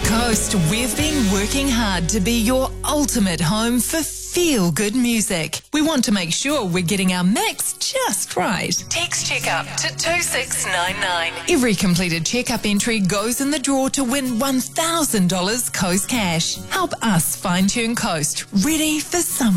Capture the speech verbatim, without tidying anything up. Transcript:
Coast, we've been working hard to be your ultimate home for feel-good music. We want to make sure we're getting our mix just right. Text checkup to two six nine nine. Every completed checkup entry goes in the draw to win one thousand dollars Coast cash. Help us fine-tune Coast, ready for summer.